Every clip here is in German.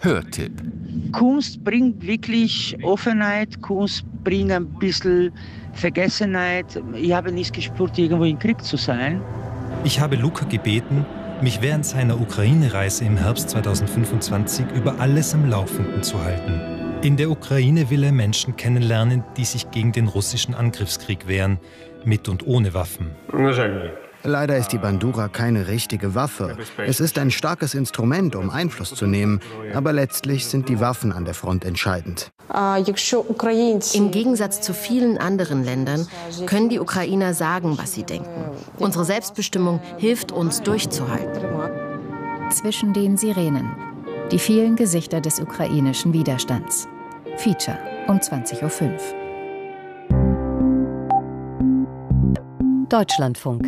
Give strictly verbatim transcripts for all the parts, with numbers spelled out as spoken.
Hörtipp. Kunst bringt wirklich Offenheit, Kunst bringt ein bisschen Vergessenheit. Ich habe nicht gespürt, irgendwo im Krieg zu sein. Ich habe Luka gebeten, mich während seiner Ukraine-Reise im Herbst zweitausendfünfundzwanzig über alles am Laufenden zu halten. In der Ukraine will er Menschen kennenlernen, die sich gegen den russischen Angriffskrieg wehren, mit und ohne Waffen. Leider ist die Bandura keine richtige Waffe. Es ist ein starkes Instrument, um Einfluss zu nehmen, aber letztlich sind die Waffen an der Front entscheidend. Im Gegensatz zu vielen anderen Ländern können die Ukrainer sagen, was sie denken. Unsere Selbstbestimmung hilft uns, durchzuhalten. Zwischen den Sirenen. Die vielen Gesichter des ukrainischen Widerstands. Feature um zwanzig Uhr fünf. Deutschlandfunk.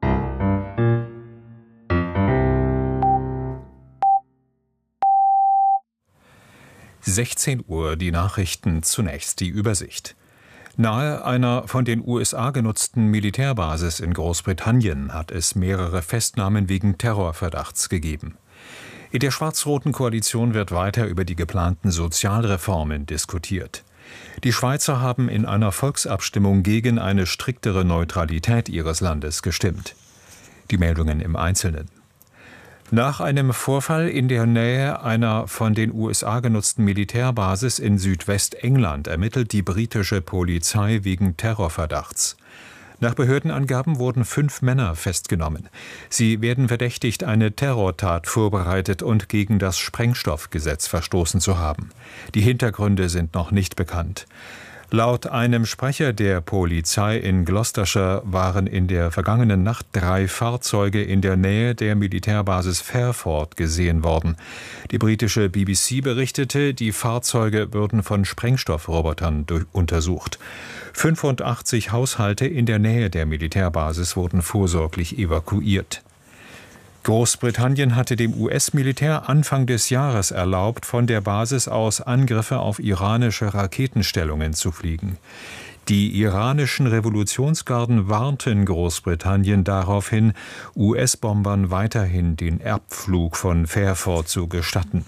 sechzehn Uhr, die Nachrichten, zunächst die Übersicht. Nahe einer von den U S A genutzten Militärbasis in Großbritannien hat es mehrere Festnahmen wegen Terrorverdachts gegeben. In der schwarz-roten Koalition wird weiter über die geplanten Sozialreformen diskutiert. Die Schweizer haben in einer Volksabstimmung gegen eine striktere Neutralität ihres Landes gestimmt. Die Meldungen im Einzelnen. Nach einem Vorfall in der Nähe einer von den U S A genutzten Militärbasis in Südwestengland ermittelt die britische Polizei wegen Terrorverdachts. Nach Behördenangaben wurden fünf Männer festgenommen. Sie werden verdächtigt, eine Terrortat vorbereitet und gegen das Sprengstoffgesetz verstoßen zu haben. Die Hintergründe sind noch nicht bekannt. Laut einem Sprecher der Polizei in Gloucestershire waren in der vergangenen Nacht drei Fahrzeuge in der Nähe der Militärbasis Fairford gesehen worden. Die britische B B C berichtete, die Fahrzeuge würden von Sprengstoffrobotern untersucht. fünfundachtzig Haushalte in der Nähe der Militärbasis wurden vorsorglich evakuiert. Großbritannien hatte dem U S-Militär Anfang des Jahres erlaubt, von der Basis aus Angriffe auf iranische Raketenstellungen zu fliegen. Die iranischen Revolutionsgarden warnten Großbritannien daraufhin, U S-Bombern weiterhin den Abflug von Fairford zu gestatten.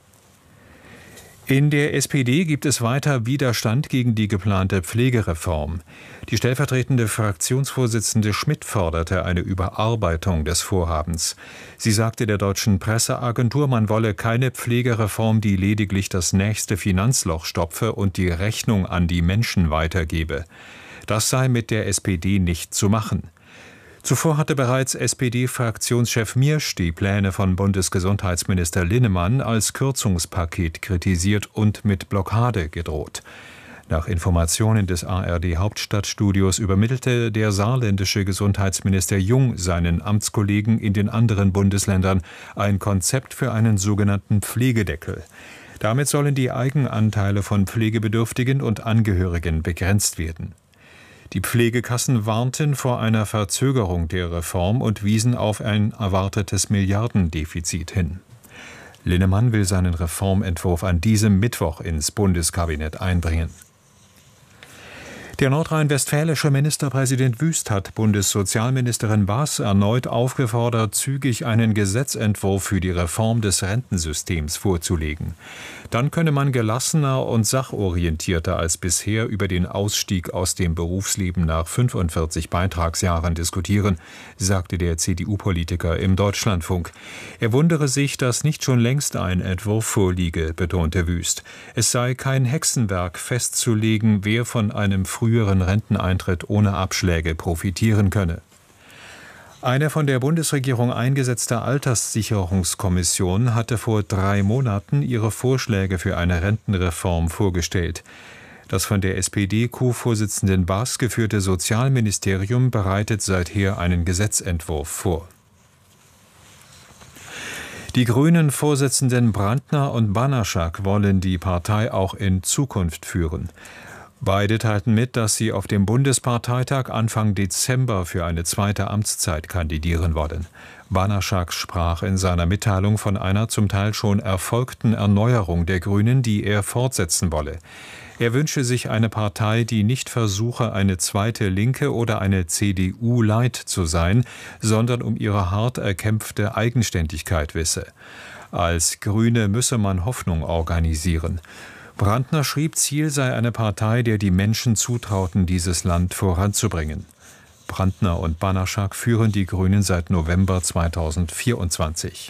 In der S P D gibt es weiter Widerstand gegen die geplante Pflegereform. Die stellvertretende Fraktionsvorsitzende Schmidt forderte eine Überarbeitung des Vorhabens. Sie sagte der deutschen Presseagentur, man wolle keine Pflegereform, die lediglich das nächste Finanzloch stopfe und die Rechnung an die Menschen weitergebe. Das sei mit der S P D nicht zu machen. Zuvor hatte bereits S P D-Fraktionschef Miersch die Pläne von Bundesgesundheitsminister Linnemann als Kürzungspaket kritisiert und mit Blockade gedroht. Nach Informationen des A R D-Hauptstadtstudios übermittelte der saarländische Gesundheitsminister Jung seinen Amtskollegen in den anderen Bundesländern ein Konzept für einen sogenannten Pflegedeckel. Damit sollen die Eigenanteile von Pflegebedürftigen und Angehörigen begrenzt werden. Die Pflegekassen warnten vor einer Verzögerung der Reform und wiesen auf ein erwartetes Milliardendefizit hin. Linnemann will seinen Reformentwurf an diesem Mittwoch ins Bundeskabinett einbringen. Der nordrhein-westfälische Ministerpräsident Wüst hat Bundessozialministerin Baas erneut aufgefordert, zügig einen Gesetzentwurf für die Reform des Rentensystems vorzulegen. Dann könne man gelassener und sachorientierter als bisher über den Ausstieg aus dem Berufsleben nach fünfundvierzig Beitragsjahren diskutieren, sagte der C D U-Politiker im Deutschlandfunk. Er wundere sich, dass nicht schon längst ein Entwurf vorliege, betonte Wüst. Es sei kein Hexenwerk festzulegen, wer von einem früheren Renteneintritt ohne Abschläge profitieren könne. Eine von der Bundesregierung eingesetzte Alterssicherungskommission hatte vor drei Monaten ihre Vorschläge für eine Rentenreform vorgestellt. Das von der S P D-Co-Vorsitzenden Baas geführte Sozialministerium bereitet seither einen Gesetzentwurf vor. Die Grünen-Vorsitzenden Brandner und Banaschak wollen die Partei auch in Zukunft führen. Beide teilten mit, dass sie auf dem Bundesparteitag Anfang Dezember für eine zweite Amtszeit kandidieren wollen. Banaschak sprach in seiner Mitteilung von einer zum Teil schon erfolgten Erneuerung der Grünen, die er fortsetzen wolle. Er wünsche sich eine Partei, die nicht versuche, eine zweite Linke oder eine C D U-Light zu sein, sondern um ihre hart erkämpfte Eigenständigkeit wisse. Als Grüne müsse man Hoffnung organisieren. Brandner schrieb, Ziel sei eine Partei, der die Menschen zutrauten, dieses Land voranzubringen. Brandner und Banaschak führen die Grünen seit November zweitausendvierundzwanzig.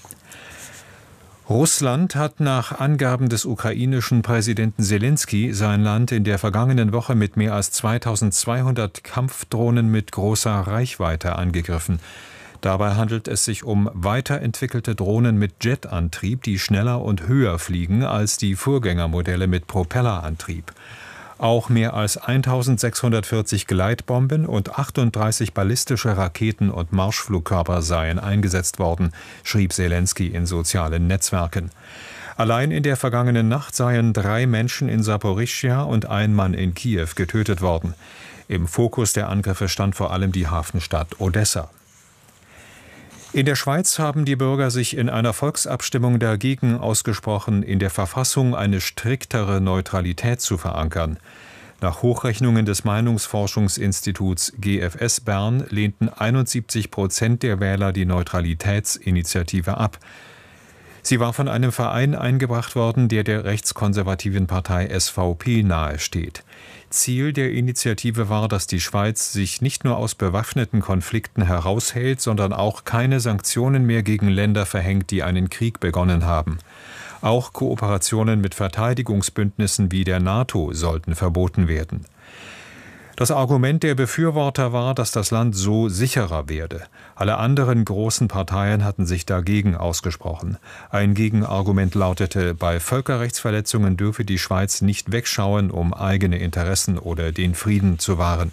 Russland hat nach Angaben des ukrainischen Präsidenten Selenskyj sein Land in der vergangenen Woche mit mehr als zweitausendzweihundert Kampfdrohnen mit großer Reichweite angegriffen. Dabei handelt es sich um weiterentwickelte Drohnen mit Jetantrieb, die schneller und höher fliegen als die Vorgängermodelle mit Propellerantrieb. Auch mehr als eintausendsechshundertvierzig Gleitbomben und achtunddreißig ballistische Raketen und Marschflugkörper seien eingesetzt worden, schrieb Selenskyj in sozialen Netzwerken. Allein in der vergangenen Nacht seien drei Menschen in Saporischschja und ein Mann in Kiew getötet worden. Im Fokus der Angriffe stand vor allem die Hafenstadt Odessa. In der Schweiz haben die Bürger sich in einer Volksabstimmung dagegen ausgesprochen, in der Verfassung eine striktere Neutralität zu verankern. Nach Hochrechnungen des Meinungsforschungsinstituts G F S Bern lehnten einundsiebzig Prozent der Wähler die Neutralitätsinitiative ab. Sie war von einem Verein eingebracht worden, der der rechtskonservativen Partei S V P nahesteht. Ziel der Initiative war, dass die Schweiz sich nicht nur aus bewaffneten Konflikten heraushält, sondern auch keine Sanktionen mehr gegen Länder verhängt, die einen Krieg begonnen haben. Auch Kooperationen mit Verteidigungsbündnissen wie der NATO sollten verboten werden. Das Argument der Befürworter war, dass das Land so sicherer werde. Alle anderen großen Parteien hatten sich dagegen ausgesprochen. Ein Gegenargument lautete, bei Völkerrechtsverletzungen dürfe die Schweiz nicht wegschauen, um eigene Interessen oder den Frieden zu wahren.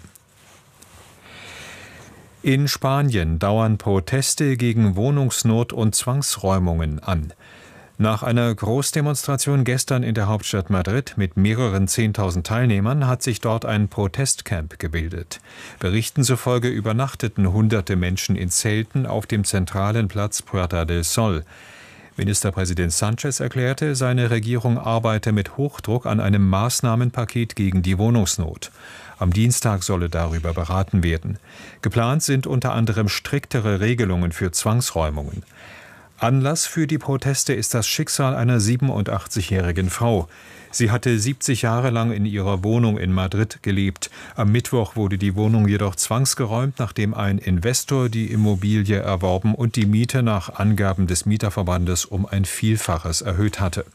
In Spanien dauern Proteste gegen Wohnungsnot und Zwangsräumungen an. Nach einer Großdemonstration gestern in der Hauptstadt Madrid mit mehreren zehntausend Teilnehmern hat sich dort ein Protestcamp gebildet. Berichten zufolge übernachteten hunderte Menschen in Zelten auf dem zentralen Platz Puerta del Sol. Ministerpräsident Sánchez erklärte, seine Regierung arbeite mit Hochdruck an einem Maßnahmenpaket gegen die Wohnungsnot. Am Dienstag solle darüber beraten werden. Geplant sind unter anderem striktere Regelungen für Zwangsräumungen. Anlass für die Proteste ist das Schicksal einer siebenundachtzigjährigen Frau. Sie hatte siebzig Jahre lang in ihrer Wohnung in Madrid gelebt. Am Mittwoch wurde die Wohnung jedoch zwangsgeräumt, nachdem ein Investor die Immobilie erworben und die Miete nach Angaben des Mieterverbandes um ein Vielfaches erhöht hatte.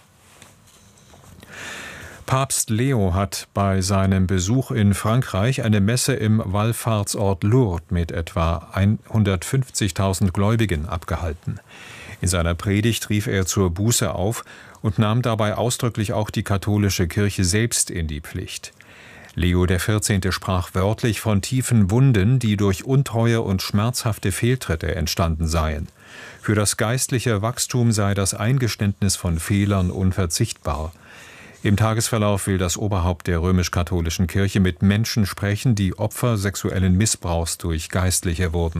Papst Leo hat bei seinem Besuch in Frankreich eine Messe im Wallfahrtsort Lourdes mit etwa hundertfünfzigtausend Gläubigen abgehalten. In seiner Predigt rief er zur Buße auf und nahm dabei ausdrücklich auch die katholische Kirche selbst in die Pflicht. Leo der Vierzehnte sprach wörtlich von tiefen Wunden, die durch Untreue und schmerzhafte Fehltritte entstanden seien. Für das geistliche Wachstum sei das Eingeständnis von Fehlern unverzichtbar. Im Tagesverlauf will das Oberhaupt der römisch-katholischen Kirche mit Menschen sprechen, die Opfer sexuellen Missbrauchs durch Geistliche wurden.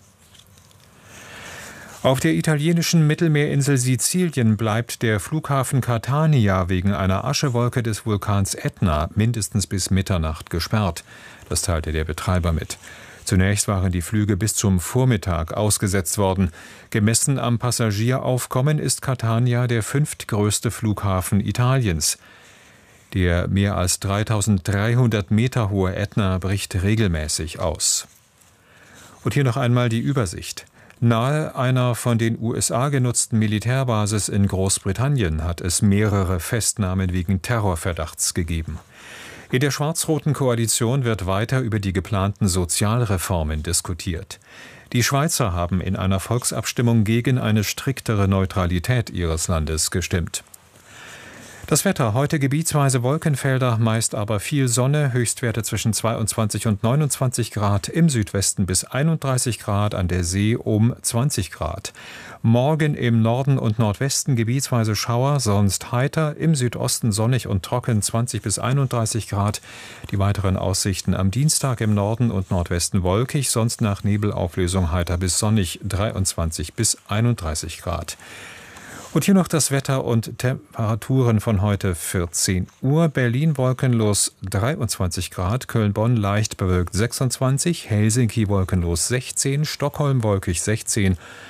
Auf der italienischen Mittelmeerinsel Sizilien bleibt der Flughafen Catania wegen einer Aschewolke des Vulkans Ätna mindestens bis Mitternacht gesperrt. Das teilte der Betreiber mit. Zunächst waren die Flüge bis zum Vormittag ausgesetzt worden. Gemessen am Passagieraufkommen ist Catania der fünftgrößte Flughafen Italiens. Der mehr als dreitausenddreihundert Meter hohe Ätna bricht regelmäßig aus. Und hier noch einmal die Übersicht. Nahe einer von den U S A genutzten Militärbasis in Großbritannien hat es mehrere Festnahmen wegen Terrorverdachts gegeben. In der schwarz-roten Koalition wird weiter über die geplanten Sozialreformen diskutiert. Die Schweizer haben in einer Volksabstimmung gegen eine striktere Neutralität ihres Landes gestimmt. Das Wetter: heute gebietsweise Wolkenfelder, meist aber viel Sonne, Höchstwerte zwischen zweiundzwanzig und neunundzwanzig Grad, im Südwesten bis einunddreißig Grad, an der See um zwanzig Grad. Morgen im Norden und Nordwesten gebietsweise Schauer, sonst heiter, im Südosten sonnig und trocken, zwanzig bis einunddreißig Grad. Die weiteren Aussichten: am Dienstag im Norden und Nordwesten wolkig, sonst nach Nebelauflösung heiter bis sonnig, dreiundzwanzig bis einunddreißig Grad. Und hier noch das Wetter und Temperaturen von heute vierzehn Uhr. Berlin wolkenlos dreiundzwanzig Grad, Köln-Bonn leicht bewölkt sechsundzwanzig, Helsinki wolkenlos sechzehn, Stockholm wolkig sechzehn,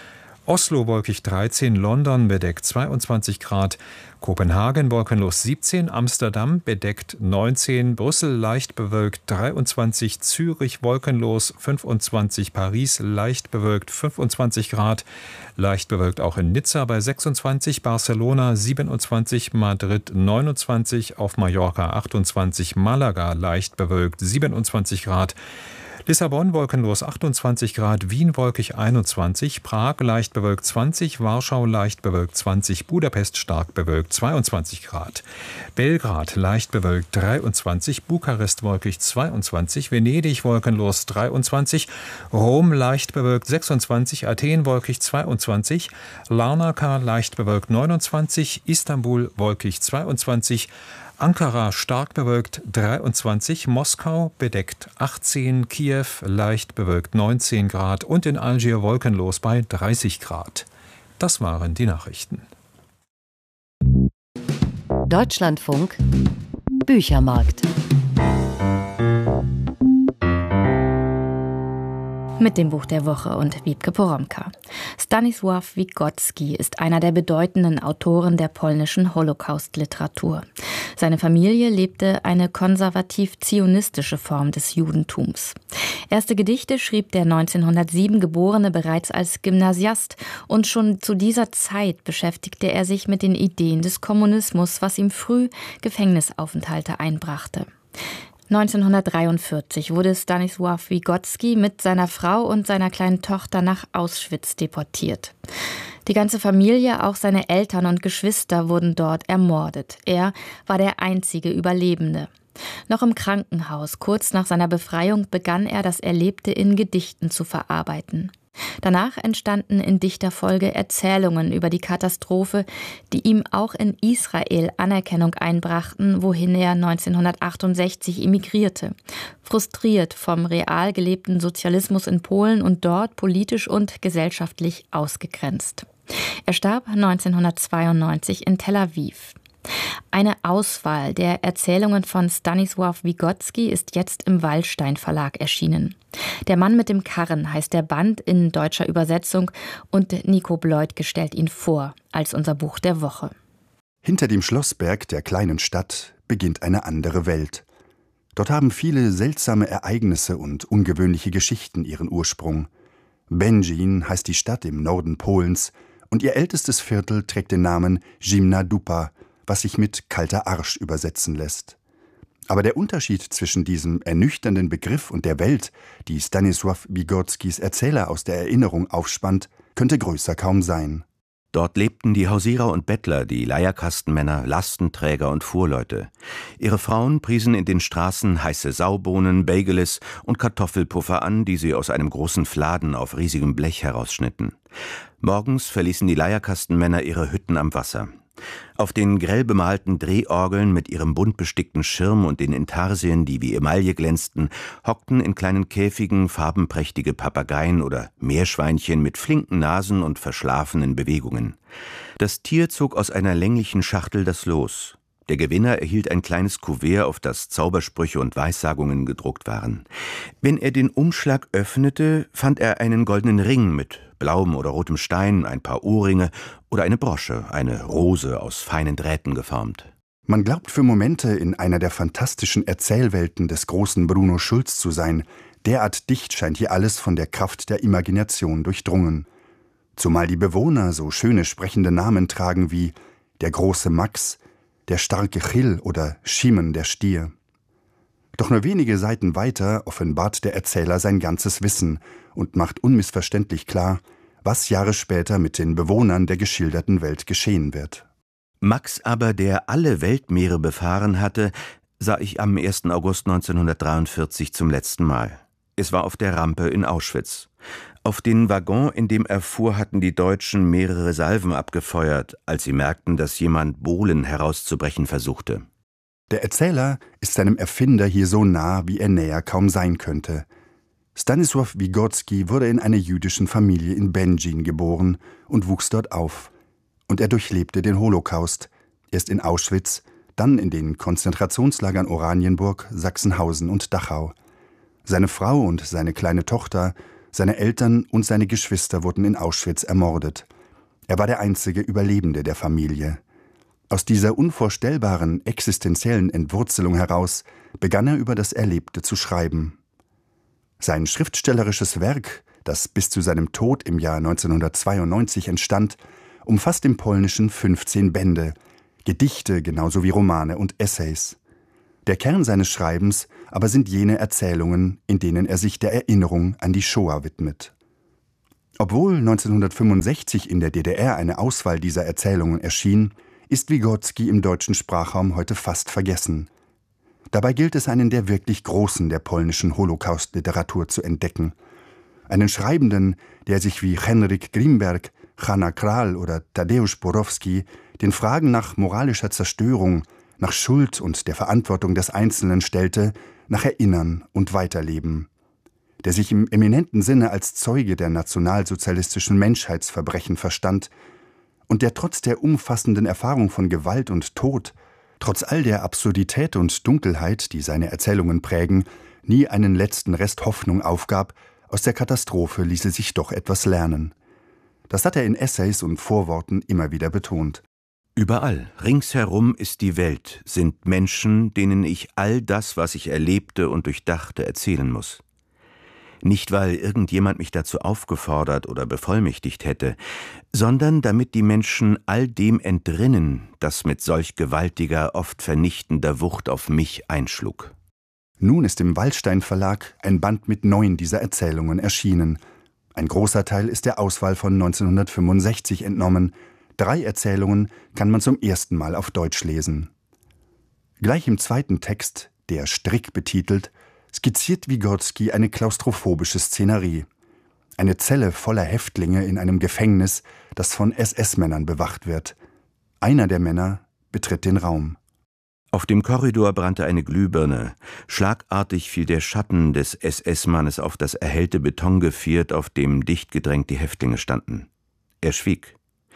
Oslo wolkig dreizehn, London bedeckt zweiundzwanzig Grad, Kopenhagen wolkenlos siebzehn, Amsterdam bedeckt neunzehn, Brüssel leicht bewölkt dreiundzwanzig, Zürich wolkenlos fünfundzwanzig, Paris leicht bewölkt fünfundzwanzig Grad, leicht bewölkt auch in Nizza bei sechsundzwanzig, Barcelona siebenundzwanzig, Madrid neunundzwanzig, auf Mallorca achtundzwanzig, Malaga leicht bewölkt siebenundzwanzig Grad, Lissabon wolkenlos achtundzwanzig Grad, Wien wolkig einundzwanzig, Prag leicht bewölkt zwanzig, Warschau leicht bewölkt zwanzig, Budapest stark bewölkt zweiundzwanzig Grad, Belgrad leicht bewölkt dreiundzwanzig, Bukarest wolkig zweiundzwanzig, Venedig wolkenlos dreiundzwanzig, Rom leicht bewölkt sechsundzwanzig, Athen wolkig zweiundzwanzig, Larnaca leicht bewölkt neunundzwanzig, Istanbul wolkig zweiundzwanzig, Ankara stark bewölkt dreiundzwanzig, Moskau bedeckt achtzehn, Kiew leicht bewölkt neunzehn Grad und in Algier wolkenlos bei dreißig Grad. Das waren die Nachrichten. Deutschlandfunk Büchermarkt. Mit dem Buch der Woche und Wiebke Poromka. Stanisław Wygocki ist einer der bedeutenden Autoren der polnischen Holocaust-Literatur. Seine Familie lebte eine konservativ-zionistische Form des Judentums. Erste Gedichte schrieb der neunzehnhundertsieben Geborene bereits als Gymnasiast und schon zu dieser Zeit beschäftigte er sich mit den Ideen des Kommunismus, was ihm früh Gefängnisaufenthalte einbrachte. neunzehnhundertdreiundvierzig wurde Stanisław Wygocki mit seiner Frau und seiner kleinen Tochter nach Auschwitz deportiert. Die ganze Familie, auch seine Eltern und Geschwister wurden dort ermordet. Er war der einzige Überlebende. Noch im Krankenhaus, kurz nach seiner Befreiung, begann er das Erlebte in Gedichten zu verarbeiten. Danach entstanden in dichter Folge Erzählungen über die Katastrophe, die ihm auch in Israel Anerkennung einbrachten, wohin er neunzehnhundertachtundsechzig emigrierte. Frustriert vom real gelebten Sozialismus in Polen und dort politisch und gesellschaftlich ausgegrenzt. Er starb neunzehnhundertzweiundneunzig in Tel Aviv. Eine Auswahl der Erzählungen von Stanisław Wygocki ist jetzt im Wallstein Verlag erschienen. Der Mann mit dem Karren heißt der Band in deutscher Übersetzung und Nico Bleutke stellt ihn vor als unser Buch der Woche. Hinter dem Schlossberg der kleinen Stadt beginnt eine andere Welt. Dort haben viele seltsame Ereignisse und ungewöhnliche Geschichten ihren Ursprung. Będzin heißt die Stadt im Norden Polens und ihr ältestes Viertel trägt den Namen Zimna Dupa, was sich mit kalter Arsch übersetzen lässt. Aber der Unterschied zwischen diesem ernüchternden Begriff und der Welt, die Stanisław Wygockis Erzähler aus der Erinnerung aufspannt, könnte größer kaum sein. Dort lebten die Hausierer und Bettler, die Leierkastenmänner, Lastenträger und Fuhrleute. Ihre Frauen priesen in den Straßen heiße Saubohnen, Bagelis und Kartoffelpuffer an, die sie aus einem großen Fladen auf riesigem Blech herausschnitten. Morgens verließen die Leierkastenmänner ihre Hütten am Wasser. Auf den grell bemalten Drehorgeln mit ihrem bunt bestickten Schirm und den Intarsien, die wie Emaille glänzten, hockten in kleinen Käfigen farbenprächtige Papageien oder Meerschweinchen mit flinken Nasen und verschlafenen Bewegungen. Das Tier zog aus einer länglichen Schachtel das Los. Der Gewinner erhielt ein kleines Kuvert, auf das Zaubersprüche und Weissagungen gedruckt waren. Wenn er den Umschlag öffnete, fand er einen goldenen Ring mit blauem oder rotem Stein, ein paar Ohrringe oder eine Brosche, eine Rose aus feinen Drähten geformt. Man glaubt für Momente, in einer der fantastischen Erzählwelten des großen Bruno Schulz zu sein. Derart dicht scheint hier alles von der Kraft der Imagination durchdrungen. Zumal die Bewohner so schöne sprechende Namen tragen wie der große Max, der starke Chill oder Schimmen der Stier. Doch nur wenige Seiten weiter offenbart der Erzähler sein ganzes Wissen und macht unmissverständlich klar, was Jahre später mit den Bewohnern der geschilderten Welt geschehen wird. Max aber, der alle Weltmeere befahren hatte, sah ich am ersten August neunzehnhundertdreiundvierzig zum letzten Mal. Es war auf der Rampe in Auschwitz. Auf den Waggon, in dem er fuhr, hatten die Deutschen mehrere Salven abgefeuert, als sie merkten, dass jemand Bohlen herauszubrechen versuchte. Der Erzähler ist seinem Erfinder hier so nah, wie er näher kaum sein könnte. Stanisław Wygocki wurde in einer jüdischen Familie in Będzin geboren und wuchs dort auf. Und er durchlebte den Holocaust, erst in Auschwitz, dann in den Konzentrationslagern Oranienburg, Sachsenhausen und Dachau. Seine Frau und seine kleine Tochter Seine Eltern und seine Geschwister wurden in Auschwitz ermordet. Er war der einzige Überlebende der Familie. Aus dieser unvorstellbaren existenziellen Entwurzelung heraus begann er über das Erlebte zu schreiben. Sein schriftstellerisches Werk, das bis zu seinem Tod im Jahr neunzehnhundertzweiundneunzig entstand, umfasst im Polnischen fünfzehn Bände, Gedichte genauso wie Romane und Essays. Der Kern seines Schreibens aber sind jene Erzählungen, in denen er sich der Erinnerung an die Shoah widmet. Obwohl neunzehnhundertfünfundsechzig in der D D R eine Auswahl dieser Erzählungen erschien, ist Wygotsky im deutschen Sprachraum heute fast vergessen. Dabei gilt es, einen der wirklich Großen der polnischen Holocaust-Literatur zu entdecken. Einen Schreibenden, der sich wie Henryk Grimberg, Hanna Kral oder Tadeusz Borowski den Fragen nach moralischer Zerstörung, nach Schuld und der Verantwortung des Einzelnen stellte, nach Erinnern und Weiterleben. Der sich im eminenten Sinne als Zeuge der nationalsozialistischen Menschheitsverbrechen verstand und der trotz der umfassenden Erfahrung von Gewalt und Tod, trotz all der Absurdität und Dunkelheit, die seine Erzählungen prägen, nie einen letzten Rest Hoffnung aufgab, aus der Katastrophe ließe sich doch etwas lernen. Das hat er in Essays und Vorworten immer wieder betont. Überall, ringsherum ist die Welt, sind Menschen, denen ich all das, was ich erlebte und durchdachte, erzählen muss. Nicht, weil irgendjemand mich dazu aufgefordert oder bevollmächtigt hätte, sondern damit die Menschen all dem entrinnen, das mit solch gewaltiger, oft vernichtender Wucht auf mich einschlug. Nun ist im Waldstein Verlag ein Band mit neun dieser Erzählungen erschienen. Ein großer Teil ist der Auswahl von neunzehnhundertfünfundsechzig entnommen. Drei Erzählungen kann man zum ersten Mal auf Deutsch lesen. Gleich im zweiten Text, der Strick betitelt, skizziert Wygotsky eine klaustrophobische Szenerie. Eine Zelle voller Häftlinge in einem Gefängnis, das von S S-Männern bewacht wird. Einer der Männer betritt den Raum. Auf dem Korridor brannte eine Glühbirne. Schlagartig fiel der Schatten des S S-Mannes auf das erhellte Betongeviert, auf dem dicht gedrängt die Häftlinge standen. Er schwieg.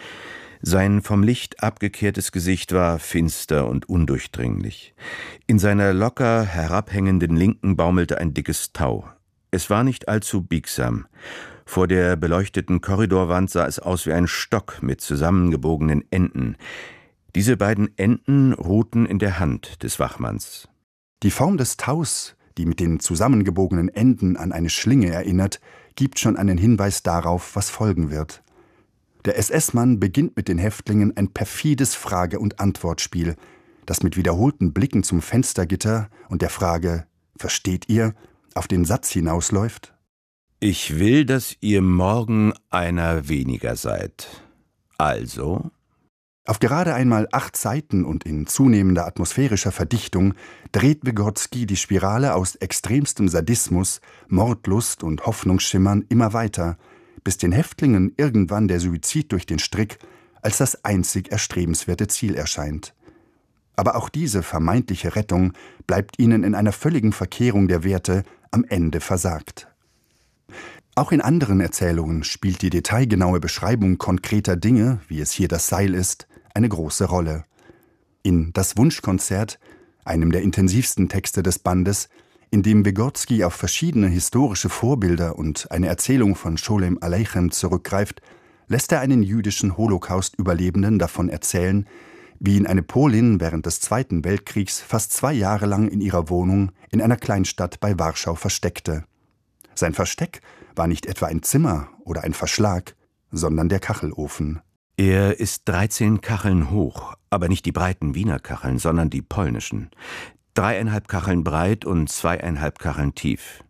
Sein vom Licht abgekehrtes Gesicht war finster und undurchdringlich. In seiner locker herabhängenden Linken baumelte ein dickes Tau. Es war nicht allzu biegsam. Vor der beleuchteten Korridorwand sah es aus wie ein Stock mit zusammengebogenen Enden. Diese beiden Enden ruhten in der Hand des Wachmanns. Die Form des Taus, die mit den zusammengebogenen Enden an eine Schlinge erinnert, gibt schon einen Hinweis darauf, was folgen wird. Der S S-Mann beginnt mit den Häftlingen ein perfides Frage- und Antwortspiel, das mit wiederholten Blicken zum Fenstergitter und der Frage »Versteht ihr?« auf den Satz hinausläuft: »Ich will, dass ihr morgen einer weniger seid. Also?« Auf gerade einmal acht Seiten und in zunehmender atmosphärischer Verdichtung dreht Wygotsky die Spirale aus extremstem Sadismus, Mordlust und Hoffnungsschimmern immer weiter, bis den Häftlingen irgendwann der Suizid durch den Strick als das einzig erstrebenswerte Ziel erscheint. Aber auch diese vermeintliche Rettung bleibt ihnen in einer völligen Verkehrung der Werte am Ende versagt. Auch in anderen Erzählungen spielt die detailgenaue Beschreibung konkreter Dinge, wie es hier das Seil ist, eine große Rolle. In »Das Wunschkonzert«, einem der intensivsten Texte des Bandes, in dem Wygotsky auf verschiedene historische Vorbilder und eine Erzählung von Scholem Aleichem zurückgreift, lässt er einen jüdischen Holocaust-Überlebenden davon erzählen, wie ihn eine Polin während des Zweiten Weltkriegs fast zwei Jahre lang in ihrer Wohnung in einer Kleinstadt bei Warschau versteckte. Sein Versteck war nicht etwa ein Zimmer oder ein Verschlag, sondern der Kachelofen. Er ist dreizehn Kacheln hoch, aber nicht die breiten Wiener Kacheln, sondern die polnischen. Dreieinhalb Kacheln breit und zweieinhalb Kacheln tief.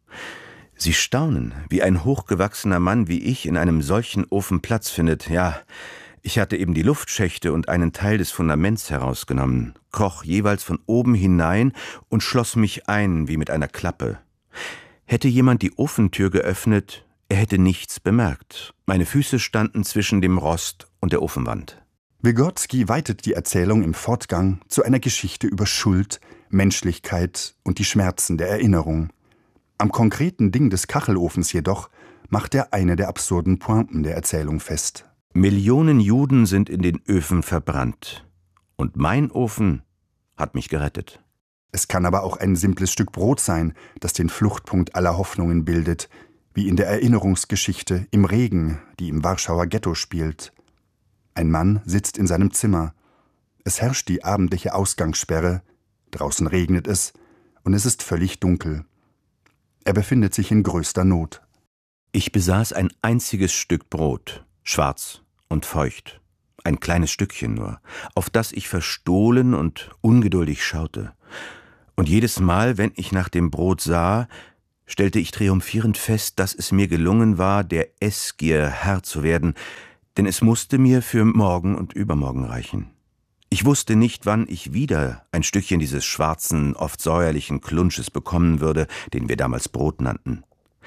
Sie staunen, wie ein hochgewachsener Mann wie ich in einem solchen Ofen Platz findet. Ja, ich hatte eben die Luftschächte und einen Teil des Fundaments herausgenommen, kroch jeweils von oben hinein und schloss mich ein wie mit einer Klappe. Hätte jemand die Ofentür geöffnet, er hätte nichts bemerkt. Meine Füße standen zwischen dem Rost und der Ofenwand. Wygotsky weitet die Erzählung im Fortgang zu einer Geschichte über Schuld, Menschlichkeit und die Schmerzen der Erinnerung. Am konkreten Ding des Kachelofens jedoch macht er eine der absurden Pointen der Erzählung fest. Millionen Juden sind in den Öfen verbrannt. Und mein Ofen hat mich gerettet. Es kann aber auch ein simples Stück Brot sein, das den Fluchtpunkt aller Hoffnungen bildet, wie in der Erinnerungsgeschichte Im Regen, die im Warschauer Ghetto spielt. Ein Mann sitzt in seinem Zimmer. Es herrscht die abendliche Ausgangssperre, draußen regnet es und es ist völlig dunkel. Er befindet sich in größter Not. Ich besaß ein einziges Stück Brot, schwarz und feucht, ein kleines Stückchen nur, auf das ich verstohlen und ungeduldig schaute. Und jedes Mal, wenn ich nach dem Brot sah, stellte ich triumphierend fest, dass es mir gelungen war, der Essgier Herr zu werden, denn es musste mir für morgen und übermorgen reichen. Ich wusste nicht, wann ich wieder ein Stückchen dieses schwarzen, oft säuerlichen Klunsches bekommen würde, den wir damals Brot nannten.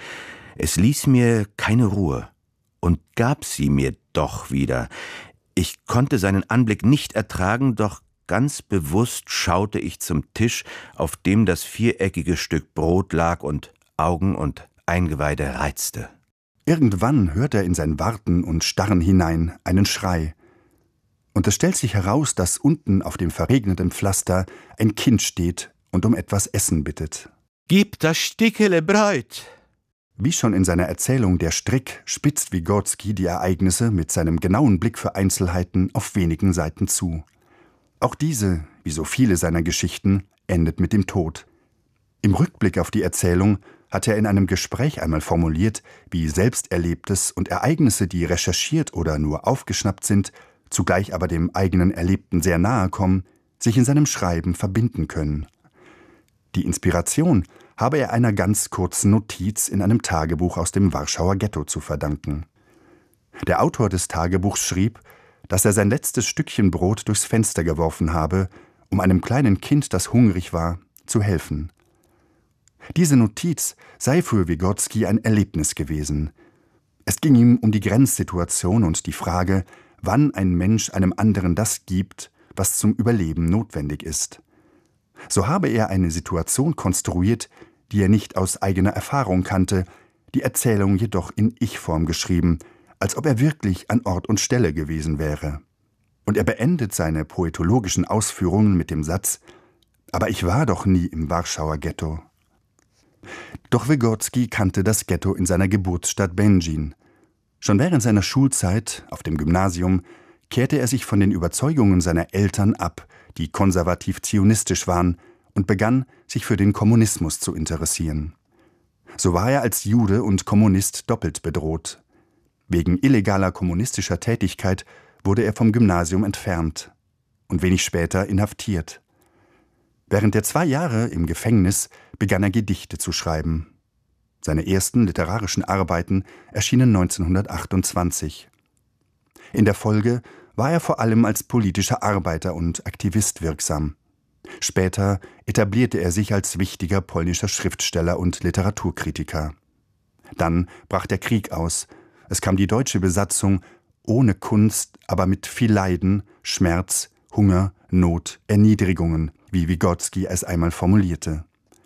Es ließ mir keine Ruhe und gab sie mir doch wieder. Ich konnte seinen Anblick nicht ertragen, doch ganz bewusst schaute ich zum Tisch, auf dem das viereckige Stück Brot lag und Augen und Eingeweide reizte. Irgendwann hört er in sein Warten und Starren hinein einen Schrei. Und es stellt sich heraus, dass unten auf dem verregneten Pflaster ein Kind steht und um etwas Essen bittet. »Gib das Stickele Brot!« Wie schon in seiner Erzählung Der Strick spitzt Wygotsky die Ereignisse mit seinem genauen Blick für Einzelheiten auf wenigen Seiten zu. Auch diese, wie so viele seiner Geschichten, endet mit dem Tod. Im Rückblick auf die Erzählung hat er in einem Gespräch einmal formuliert, wie Selbsterlebtes und Ereignisse, die recherchiert oder nur aufgeschnappt sind, zugleich aber dem eigenen Erlebten sehr nahe kommen, sich in seinem Schreiben verbinden können. Die Inspiration habe er einer ganz kurzen Notiz in einem Tagebuch aus dem Warschauer Ghetto zu verdanken. Der Autor des Tagebuchs schrieb, dass er sein letztes Stückchen Brot durchs Fenster geworfen habe, um einem kleinen Kind, das hungrig war, zu helfen. Diese Notiz sei für Wygotsky ein Erlebnis gewesen. Es ging ihm um die Grenzsituation und die Frage, wann ein Mensch einem anderen das gibt, was zum Überleben notwendig ist. So habe er eine Situation konstruiert, die er nicht aus eigener Erfahrung kannte, die Erzählung jedoch in Ich-Form geschrieben, als ob er wirklich an Ort und Stelle gewesen wäre. Und er beendet seine poetologischen Ausführungen mit dem Satz: »Aber ich war doch nie im Warschauer Ghetto.« Doch Wygotsky kannte das Ghetto in seiner Geburtsstadt Będzin. Schon während seiner Schulzeit auf dem Gymnasium kehrte er sich von den Überzeugungen seiner Eltern ab, die konservativ-zionistisch waren, und begann, sich für den Kommunismus zu interessieren. So war er als Jude und Kommunist doppelt bedroht. Wegen illegaler kommunistischer Tätigkeit wurde er vom Gymnasium entfernt und wenig später inhaftiert. Während der zwei Jahre im Gefängnis begann er Gedichte zu schreiben. Seine ersten literarischen Arbeiten erschienen neunzehnhundertachtundzwanzig. In der Folge war er vor allem als politischer Arbeiter und Aktivist wirksam. Später etablierte er sich als wichtiger polnischer Schriftsteller und Literaturkritiker. Dann brach der Krieg aus. Es kam die deutsche Besatzung, ohne Kunst, aber mit viel Leiden, Schmerz, Hunger, Not, Erniedrigungen, wie Wygotsky es einmal formulierte.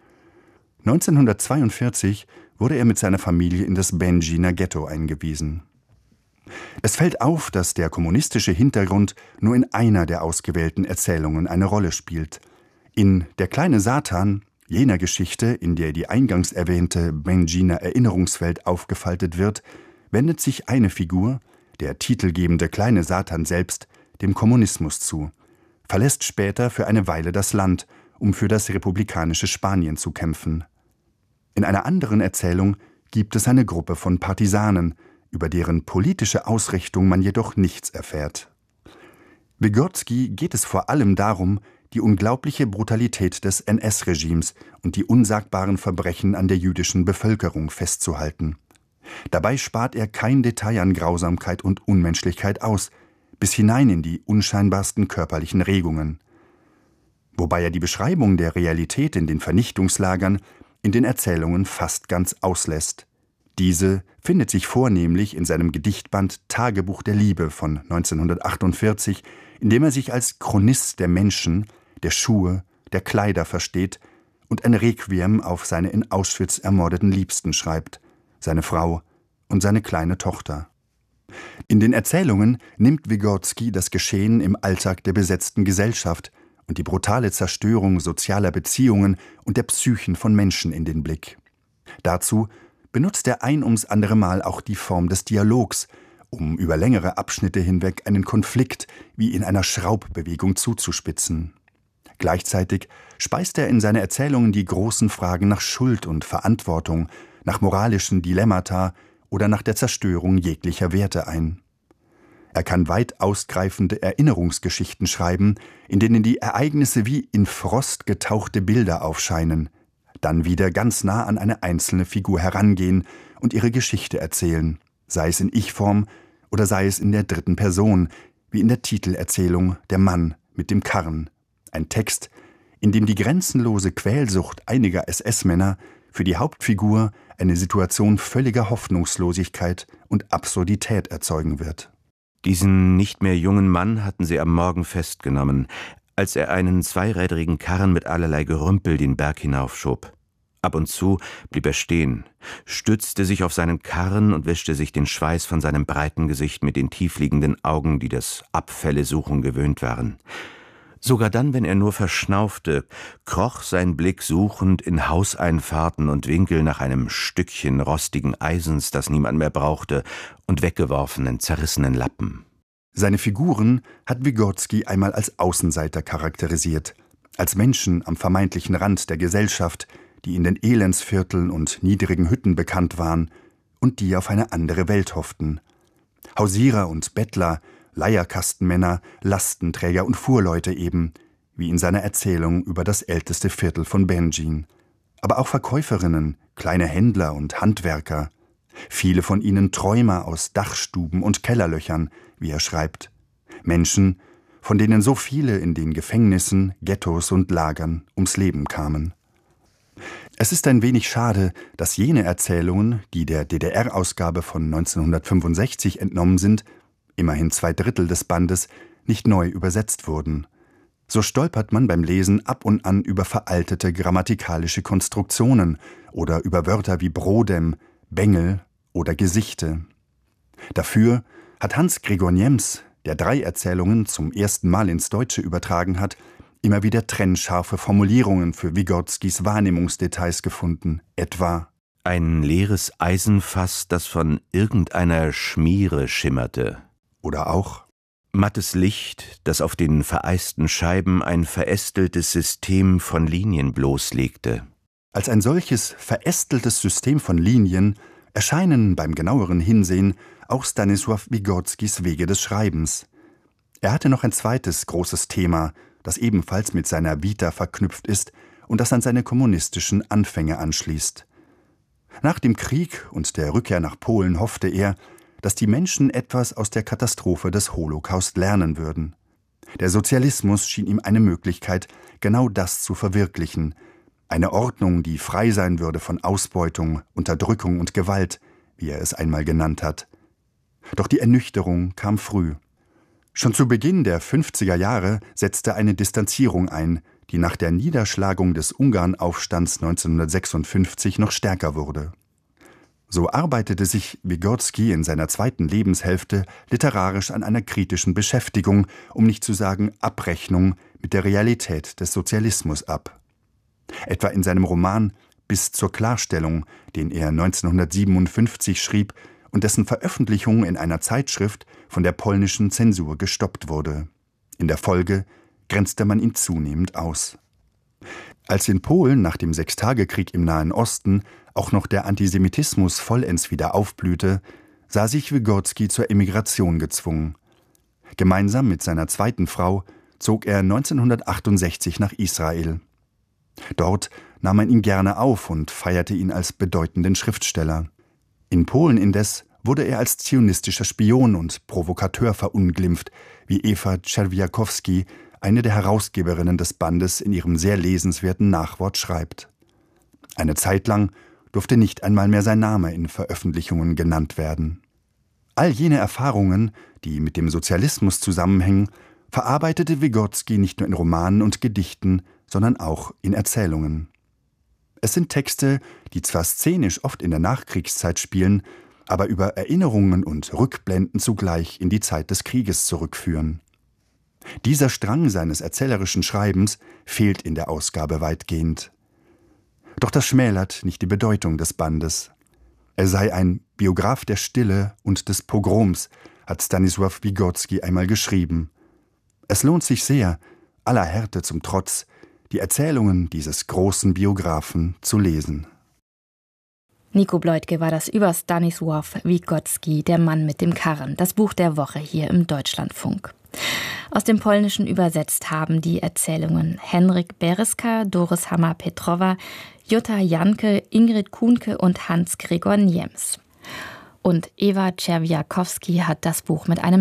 neunzehnhundertzweiundvierzig wurde er mit seiner Familie in das Będziner Ghetto eingewiesen. Es fällt auf, dass der kommunistische Hintergrund nur in einer der ausgewählten Erzählungen eine Rolle spielt. In Der kleine Satan, jener Geschichte, in der die eingangs erwähnte Będziner Erinnerungswelt aufgefaltet wird, wendet sich eine Figur, der titelgebende kleine Satan selbst, dem Kommunismus zu, verlässt später für eine Weile das Land, um für das republikanische Spanien zu kämpfen. In einer anderen Erzählung gibt es eine Gruppe von Partisanen, über deren politische Ausrichtung man jedoch nichts erfährt. Wygotsky geht es vor allem darum, die unglaubliche Brutalität des N S-Regimes und die unsagbaren Verbrechen an der jüdischen Bevölkerung festzuhalten. Dabei spart er kein Detail an Grausamkeit und Unmenschlichkeit aus, bis hinein in die unscheinbarsten körperlichen Regungen. Wobei er die Beschreibung der Realität in den Vernichtungslagern in den Erzählungen fast ganz auslässt. Diese findet sich vornehmlich in seinem Gedichtband Tagebuch der Liebe von neunzehnhundertachtundvierzig, in dem er sich als Chronist der Menschen, der Schuhe, der Kleider versteht und ein Requiem auf seine in Auschwitz ermordeten Liebsten schreibt, seine Frau und seine kleine Tochter. In den Erzählungen nimmt Wygotsky das Geschehen im Alltag der besetzten Gesellschaft und die brutale Zerstörung sozialer Beziehungen und der Psychen von Menschen in den Blick. Dazu benutzt er ein ums andere Mal auch die Form des Dialogs, um über längere Abschnitte hinweg einen Konflikt wie in einer Schraubbewegung zuzuspitzen. Gleichzeitig speist er in seine Erzählungen die großen Fragen nach Schuld und Verantwortung, nach moralischen Dilemmata oder nach der Zerstörung jeglicher Werte ein. Er kann weit ausgreifende Erinnerungsgeschichten schreiben, in denen die Ereignisse wie in Frost getauchte Bilder aufscheinen, dann wieder ganz nah an eine einzelne Figur herangehen und ihre Geschichte erzählen, sei es in Ich-Form oder sei es in der dritten Person, wie in der Titelerzählung Der Mann mit dem Karren, ein Text, in dem die grenzenlose Quälsucht einiger S S-Männer für die Hauptfigur eine Situation völliger Hoffnungslosigkeit und Absurdität erzeugen wird. Diesen nicht mehr jungen Mann hatten sie am Morgen festgenommen, als er einen zweirädrigen Karren mit allerlei Gerümpel den Berg hinaufschob. Ab und zu blieb er stehen, stützte sich auf seinen Karren und wischte sich den Schweiß von seinem breiten Gesicht mit den tiefliegenden Augen, die das Abfälle-Suchen gewöhnt waren. Sogar dann, wenn er nur verschnaufte, kroch sein Blick suchend in Hauseinfahrten und Winkel nach einem Stückchen rostigen Eisens, das niemand mehr brauchte, und weggeworfenen, zerrissenen Lappen. Seine Figuren hat Wygotsky einmal als Außenseiter charakterisiert, als Menschen am vermeintlichen Rand der Gesellschaft, die in den Elendsvierteln und niedrigen Hütten bekannt waren und die auf eine andere Welt hofften. Hausierer und Bettler, Leierkastenmänner, Lastenträger und Fuhrleute eben, wie in seiner Erzählung über das älteste Viertel von Benjin. Aber auch Verkäuferinnen, kleine Händler und Handwerker. Viele von ihnen Träumer aus Dachstuben und Kellerlöchern, wie er schreibt. Menschen, von denen so viele in den Gefängnissen, Ghettos und Lagern ums Leben kamen. Es ist ein wenig schade, dass jene Erzählungen, die der D D R-Ausgabe von neunzehnhundertfünfundsechzig entnommen sind, immerhin zwei Drittel des Bandes, nicht neu übersetzt wurden. So stolpert man beim Lesen ab und an über veraltete grammatikalische Konstruktionen oder über Wörter wie Brodem, Bengel oder Gesichte. Dafür hat Hans Gregor Niems, der drei Erzählungen zum ersten Mal ins Deutsche übertragen hat, immer wieder trennscharfe Formulierungen für Wygotskys Wahrnehmungsdetails gefunden, etwa ein leeres Eisenfass, das von irgendeiner Schmiere schimmerte. Oder auch mattes Licht, das auf den vereisten Scheiben ein verästeltes System von Linien bloßlegte. Als ein solches verästeltes System von Linien erscheinen beim genaueren Hinsehen auch Stanisław Wygotskys Wege des Schreibens. Er hatte noch ein zweites großes Thema, das ebenfalls mit seiner Vita verknüpft ist und das an seine kommunistischen Anfänge anschließt. Nach dem Krieg und der Rückkehr nach Polen hoffte er, dass die Menschen etwas aus der Katastrophe des Holocaust lernen würden. Der Sozialismus schien ihm eine Möglichkeit, genau das zu verwirklichen, eine Ordnung, die frei sein würde von Ausbeutung, Unterdrückung und Gewalt, wie er es einmal genannt hat. Doch die Ernüchterung kam früh. Schon zu Beginn der fünfziger Jahre setzte eine Distanzierung ein, die nach der Niederschlagung des Ungarnaufstands neunzehnhundertsechsundfünfzig noch stärker wurde. So arbeitete sich Wygotsky in seiner zweiten Lebenshälfte literarisch an einer kritischen Beschäftigung, um nicht zu sagen Abrechnung mit der Realität des Sozialismus ab. Etwa in seinem Roman Bis zur Klarstellung, den er neunzehnhundertsiebenundfünfzig schrieb und dessen Veröffentlichung in einer Zeitschrift von der polnischen Zensur gestoppt wurde. In der Folge grenzte man ihn zunehmend aus. Als in Polen nach dem Sechstagekrieg im Nahen Osten auch noch der Antisemitismus vollends wieder aufblühte, sah sich Wygotsky zur Emigration gezwungen. Gemeinsam mit seiner zweiten Frau zog er neunzehnhundertachtundsechzig nach Israel. Dort nahm man ihn gerne auf und feierte ihn als bedeutenden Schriftsteller. In Polen indes wurde er als zionistischer Spion und Provokateur verunglimpft, wie Eva Czerwiakowski, eine der Herausgeberinnen des Bandes, in ihrem sehr lesenswerten Nachwort schreibt. Eine Zeit lang durfte nicht einmal mehr sein Name in Veröffentlichungen genannt werden. All jene Erfahrungen, die mit dem Sozialismus zusammenhängen, verarbeitete Wygotsky nicht nur in Romanen und Gedichten, sondern auch in Erzählungen. Es sind Texte, die zwar szenisch oft in der Nachkriegszeit spielen, aber über Erinnerungen und Rückblenden zugleich in die Zeit des Krieges zurückführen. Dieser Strang seines erzählerischen Schreibens fehlt in der Ausgabe weitgehend. Doch das schmälert nicht die Bedeutung des Bandes. Er sei ein Biograf der Stille und des Pogroms, hat Stanisław Wygocki einmal geschrieben. Es lohnt sich sehr, aller Härte zum Trotz, die Erzählungen dieses großen Biografen zu lesen. Nico Bleutke war das über Stanisław Wygocki, der Mann mit dem Karren, das Buch der Woche hier im Deutschlandfunk. Aus dem Polnischen übersetzt haben die Erzählungen Henryk Bereska, Doris Hammer-Petrowa, Jutta Janke, Ingrid Kuhnke und Hans-Gregor Niems. Und Eva Czerwiakowski hat das Buch mit einem